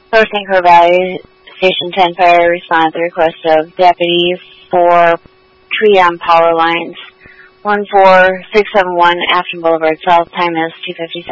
Source and Core Valley, Station 10 Fire, respond at the request of Deputy for Tree on Power Lines, 14671 Afton Boulevard South. Time is 2:57.